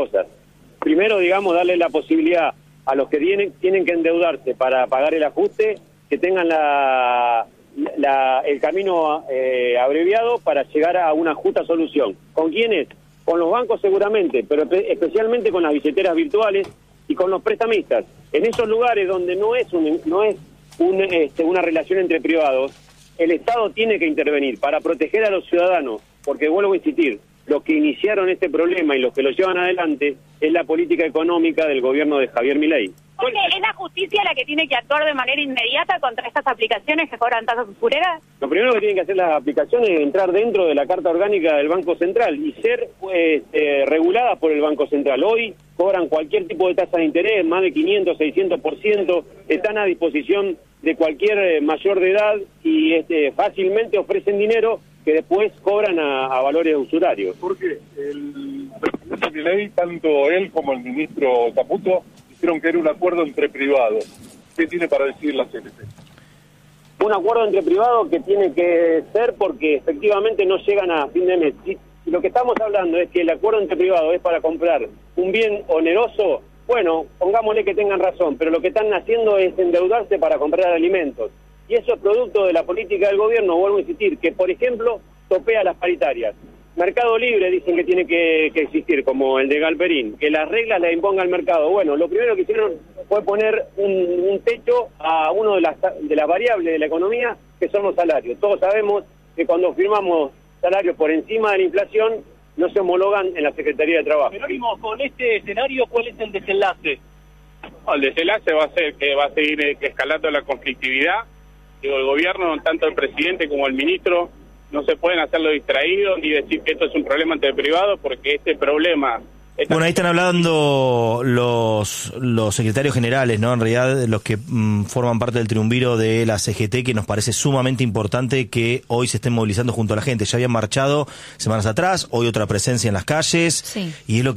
cosas. Primero, digamos, darle la posibilidad a los que tienen que endeudarse para pagar el ajuste, que tengan el camino abreviado para llegar a una justa solución. ¿Con quiénes? Con los bancos seguramente, pero especialmente con las billeteras virtuales y con los prestamistas. En esos lugares donde no es una relación entre privados, el Estado tiene que intervenir para proteger a los ciudadanos, porque vuelvo a insistir, los que iniciaron este problema y los que lo llevan adelante es la política económica del gobierno de Javier Milei. Porque ¿es la justicia la que tiene que actuar de manera inmediata contra estas aplicaciones que cobran tasas usureras? Lo primero que tienen que hacer las aplicaciones es entrar dentro de la Carta Orgánica del Banco Central y ser reguladas por el Banco Central. Hoy cobran cualquier tipo de tasa de interés, más de 500, 600%, están a disposición de cualquier mayor de edad y fácilmente ofrecen dinero que después cobran a valores usurarios. Porque el presidente Milei, tanto él como el ministro Caputo, dijeron que era un acuerdo entre privados. ¿Qué tiene para decir la CNT? Un acuerdo entre privados que tiene que ser porque efectivamente no llegan a fin de mes. Si lo que estamos hablando es que el acuerdo entre privados es para comprar un bien oneroso, bueno, pongámosle que tengan razón, pero lo que están haciendo es endeudarse para comprar alimentos. Y eso es producto de la política del gobierno, vuelvo a insistir, que por ejemplo topea las paritarias. Mercado libre dicen que tiene que existir, como el de Galperín, que las reglas las imponga el mercado. Bueno, lo primero que hicieron fue poner un techo a uno de las variables de la economía, que son los salarios. Todos sabemos que cuando firmamos salarios por encima de la inflación, no se homologan en la Secretaría de Trabajo. Jerónimo, con este escenario, ¿cuál es el desenlace? El desenlace va a ser que va a seguir escalando la conflictividad. Digo, el gobierno, tanto el presidente como el ministro, no se pueden hacer los distraídos ni decir que esto es un problema entre privados, porque este problema... Bueno, ahí están hablando los secretarios generales, ¿no? En realidad, los que forman parte del triunviro de la CGT, que nos parece sumamente importante que hoy se estén movilizando junto a la gente. Ya habían marchado semanas atrás, hoy otra presencia en las calles, sí. Y es lo que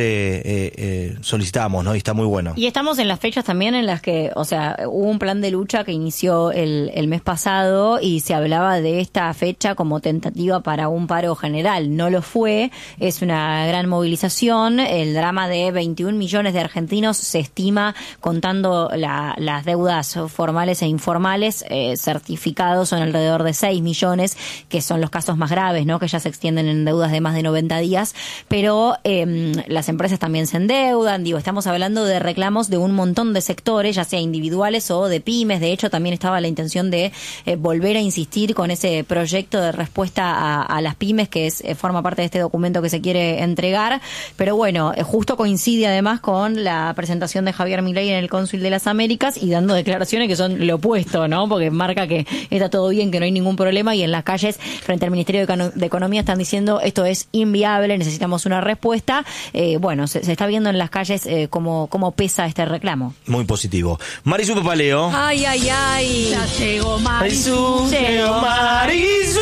siempre solicitamos, ¿no? Y está muy bueno. Y estamos en las fechas también en las que, o sea, hubo un plan de lucha que inició el mes pasado y se hablaba de esta fecha como tentativa para un paro general. No lo fue, es una gran movilización. El drama de 21 millones de argentinos se estima, contando las deudas formales e informales, certificados son alrededor de 6 millones, que son los casos más graves, ¿no? Que ya se extienden en deudas de más de 90 días, pero las empresas también se endeudan. Digo, estamos hablando de reclamos de un montón de sectores, ya sea individuales o de pymes. De hecho, también estaba la intención de volver a insistir con ese proyecto de respuesta a las pymes, que forma parte de este documento que se quiere entregar. Pero bueno, justo coincide además con la presentación de Javier Milei en el Cónsul de las Américas y dando declaraciones que son lo opuesto, ¿no? Porque marca que está todo bien, que no hay ningún problema, y en las calles frente al Ministerio de Economía están diciendo esto es inviable, necesitamos una respuesta. Bueno, se está viendo en las calles cómo pesa este reclamo. Muy positivo. Marisu Papaleo. Ay, ay, ay. Ya llegó Marisu. Llegó Marisu.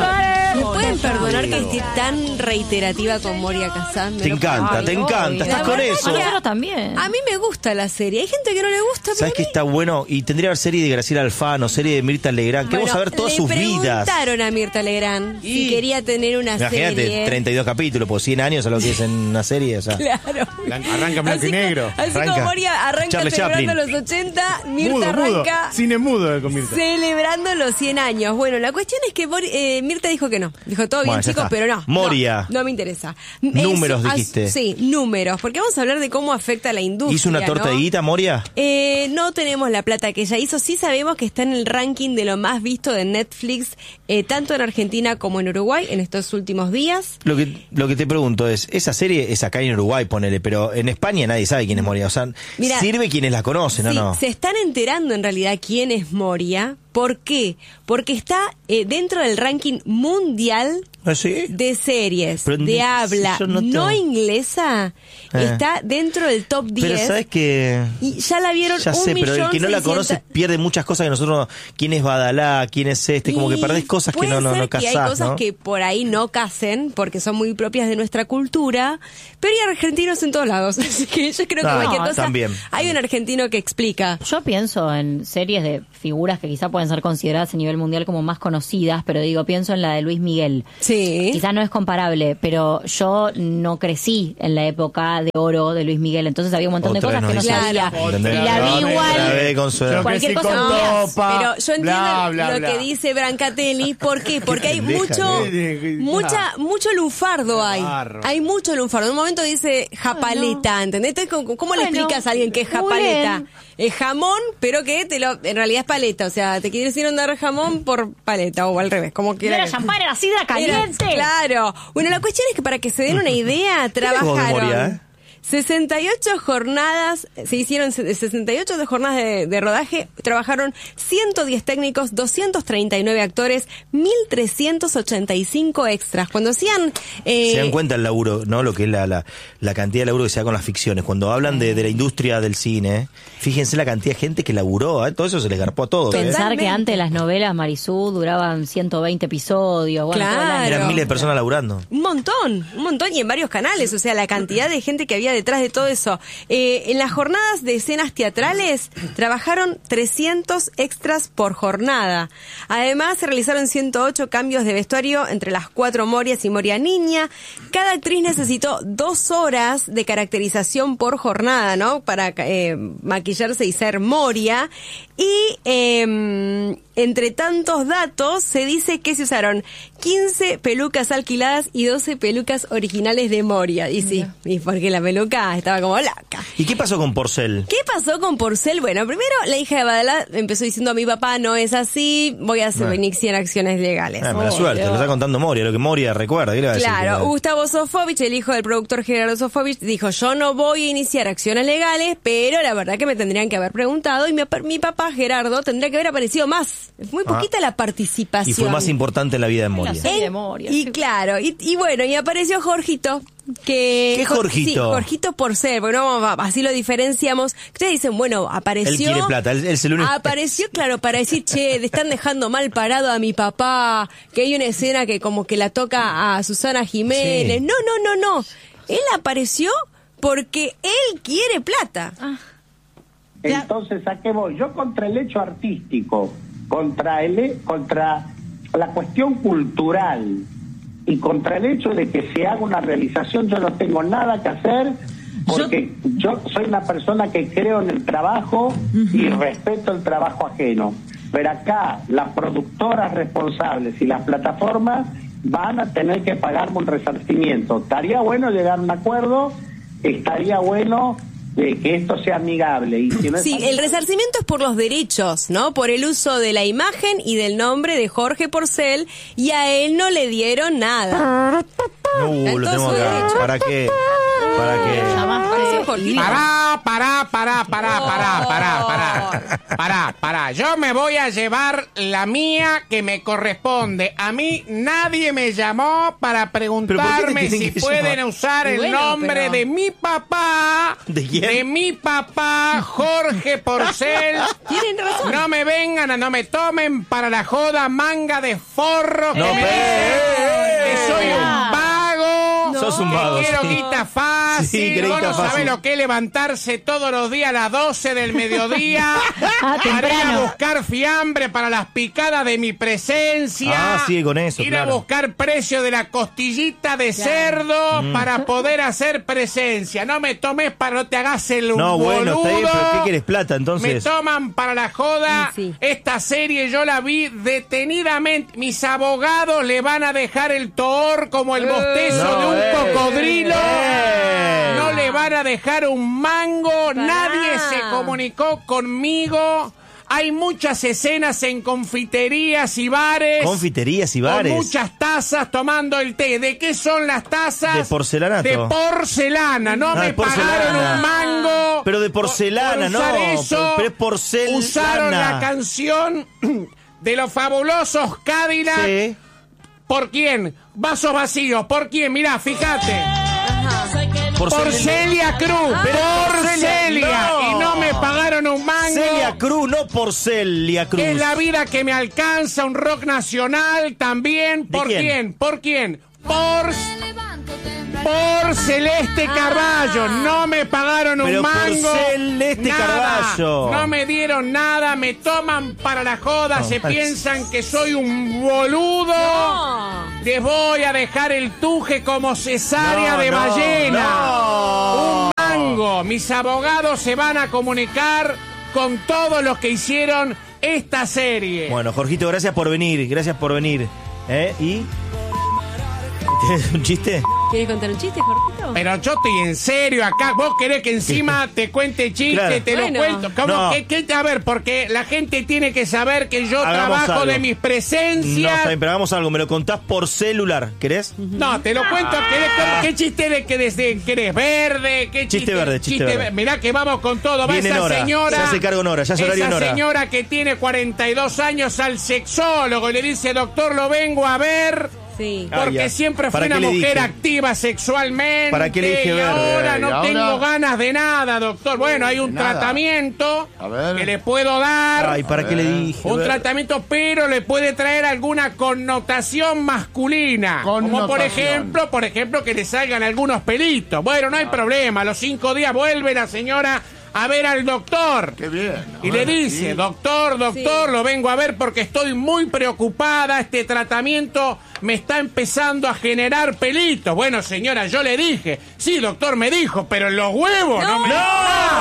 ¿Me pueden perdonar que esté tan reiterativa con Moria Kazan? Te encanta, estás con eso. Nosotros también. A mí me gusta la serie, hay gente que no le gusta. ¿Sabes qué está bueno? Y tendría que haber serie de Graciela Alfano, serie de Mirta Legrand. Queremos saber todas sus vidas. Le preguntaron a Mirta Legrand si quería tener una Imagínate, serie. 32 capítulos, por 100 años a lo que es en una serie. O sea. Claro. Arranca en blanco y negro. Así como Moria arranca celebrando los 80, Mirta arranca cine mudo con Mirta. Celebrando los 100 años. Bueno, la cuestión es que Mirta dijo que no. Dijo, todo bien, chicos, pero no. Moria. No me interesa. Números dijiste. Sí, números. Porque vamos a hablar de cómo afecta a la industria. ¿Hizo una torta de guita, Moria? No tenemos la plata que ella hizo. Sí sabemos que está en el ranking de lo más visto de Netflix, tanto en Argentina como en Uruguay, en estos últimos días. Lo que te pregunto es, esa serie es acá en Uruguay, ponele, pero en España nadie sabe quién es Moria. O sea, mira, sirve quienes la conocen, ¿o no? Se están enterando en realidad quién es Moria. ¿Por qué? Porque está dentro del ranking mundial de series, pero de habla no inglesa, está dentro del top 10. Pero sabes que... Y ya la vieron ya sé, pero el que no la conoce pierde muchas cosas que nosotros... ¿Quién es Badalá? ¿Quién es este? Como que perdés cosas que no casás, y hay cosas ¿no? que por ahí no casen, porque son muy propias de nuestra cultura, pero hay argentinos en todos lados. Así que yo creo que cualquier cosa... También. Hay un argentino que explica. Yo pienso en series de figuras que quizá pueden ser consideradas a nivel mundial como más conocidas, pero digo, pienso en la de Luis Miguel. Sí. Quizá no es comparable, pero yo no crecí en la época de oro de Luis Miguel, entonces había un montón de cosas que no sabía. Y la vi igual. Cualquier cosa no, pero yo entiendo lo que dice Brancatelli. ¿Por qué? Porque hay mucho lunfardo hay. Hay mucho lunfardo. En un momento dice japaleta, ¿entendés? ¿Cómo le explicas a alguien que es japaleta? Es jamón, pero que en realidad es paleta. O sea, te quisieron dar jamón por paleta o al revés, como que era champán, era sidra caliente. Claro. Bueno, la cuestión es que para que se den una idea, trabajaron 68 jornadas, se hicieron 68 jornadas de rodaje, trabajaron 110 técnicos, 239 actores, 1.385 extras. Cuando hacían... se dan cuenta el laburo, ¿no? Lo que es la cantidad de laburo que se da con las ficciones. Cuando hablan de la industria del cine, fíjense la cantidad de gente que laburó, todo eso se les garpó a todos. Pensar que antes las novelas Marisú duraban 120 episodios. Bueno, claro. Eran miles de personas laburando. Un montón, y en varios canales, o sea, la cantidad de gente que había detrás de todo eso. En las jornadas de escenas teatrales trabajaron 300 extras por jornada. Además, se realizaron 108 cambios de vestuario entre las 4 Morias y Moria Niña. Cada actriz necesitó 2 horas de caracterización por jornada, ¿no? Para maquillarse y ser Moria. Y entre tantos datos, se dice que se usaron 15 pelucas alquiladas y 12 pelucas originales de Moria. Y sí, y porque la peluca estaba como loca. ¿Y qué pasó con Porcel? ¿Qué pasó con Porcel? Bueno, primero la hija de Badalá empezó diciendo a mi papá, no es así, voy a iniciar acciones legales. Mala suerte, lo está contando Moria, lo que Moria recuerda. ¿Qué le va a decir? Claro, Gustavo Sofovich, el hijo del productor Gerardo Sofovich, dijo, yo no voy a iniciar acciones legales, pero la verdad que me tendrían que haber preguntado y mi papá Gerardo tendría que haber aparecido más. Es muy poquita la participación. Y fue más importante en la vida de Moria. Y claro, y bueno, y apareció Jorgito. ¿Qué Jorgito? Sí, Jorgito Porcel, bueno, así lo diferenciamos. Ustedes dicen, bueno, apareció... Él quiere plata, él es el único... Apareció, claro, para decir, che, le están dejando mal parado a mi papá, que hay una escena que como que la toca a Susana Jiménez. Sí. No. Él apareció porque él quiere plata. Entonces, ¿a qué voy? Yo contra el hecho artístico, contra la cuestión cultural y contra el hecho de que se haga una realización, yo no tengo nada que hacer, porque yo soy una persona que creo en el trabajo y respeto el trabajo ajeno. Pero acá las productoras responsables y las plataformas van a tener que pagarme un resarcimiento. Estaría bueno llegar a un acuerdo, estaría bueno de que esto sea amigable. Y si no es el resarcimiento es por los derechos, ¿no? Por el uso de la imagen y del nombre de Jorge Porcel, y a él no le dieron nada. Lo tengo acá. ¿Para qué? Pará. Yo me voy a llevar la mía que me corresponde. A mí nadie me llamó para preguntarme si pueden usar el nombre de mi papá. ¿De quién? De mi papá, Jorge Porcel. Tienen razón. No me vengan, no me tomen para la joda, manga de forro. Que soy un vago. Sos un vago. Que quiero guita fácil. Vos no sabés lo que es levantarse todos los días a las 12 del mediodía para ir a buscar fiambre para las picadas de mi presencia. Sigue con eso, ir a buscar precio de la costillita de cerdo para poder hacer presencia. No me tomes para no te hagas el boludo. Bueno, está bien, pero ¿qué quieres, plata, entonces? Me toman para la joda. Esta serie yo la vi detenidamente. Mis abogados le van a dejar el toor como el bostezo de un cocodrilo. No le van a dejar un mango. Nadie se comunicó conmigo. Hay muchas escenas en confiterías y bares. Confiterías y bares. Con muchas tazas tomando el té. ¿De qué son las tazas? De porcelanato. De porcelana. No me pagaron un mango. Pero de porcelana, por usar eso, pero es porcelana. Usaron la canción de los fabulosos Cadillac. Sí. ¿Por quién? Vasos vacíos. ¿Por quién? Mirá, fíjate. Porcelia Cruz. Porcelia. No. Y no me pagaron un mango. Celia Cruz, no Porcelia Cruz. Es la vida que me alcanza, un rock nacional también. ¿Por quién? ¿Por quién? Por Celeste Carballo. No me pagaron un mango. Por Celeste Carballo. No me dieron nada. Me toman para la joda. Se piensan que soy un boludo. No. Les voy a dejar el tuje como cesárea de ballena. Un mango. Mis abogados se van a comunicar con todos los que hicieron esta serie. Bueno, Jorgito, gracias por venir. ¿Y? ¿Tienes un chiste? ¿Quieres contar un chiste, Jorgito? Pero yo estoy en serio acá. ¿Vos querés que encima te cuente chiste? Claro. Te lo cuento. ¿Cómo? No. ¿Qué? A ver, porque la gente tiene que saber que yo trabajo algo de mis presencias. No, pero hagamos algo. Me lo contás por celular. ¿Querés? No, te lo cuento. ¿Qué chiste querés? ¿Verde? ¿Qué chiste verde? Chiste verde. Mirá que vamos con todo. Va esa señora. Se hace cargo en hora. Ya es horario en hora. Esa señora que tiene 42 años al sexólogo y le dice, doctor, lo vengo a ver. Sí. Porque siempre fui una mujer activa sexualmente. ¿Para qué le dije verde? Ahora no tengo ganas de nada, doctor. Bueno, hay un tratamiento que le puedo dar. Ay, ¿para qué le dije? Un tratamiento, pero le puede traer alguna connotación masculina. Como por ejemplo, que le salgan algunos pelitos. Bueno, no hay problema. A los 5 días vuelve la señora a ver al doctor. Qué bien. Y le dice, doctor, lo vengo a ver porque estoy muy preocupada. Este tratamiento me está empezando a generar pelitos. Bueno, señora, yo le dije. Sí, doctor, me dijo, pero en los huevos. No.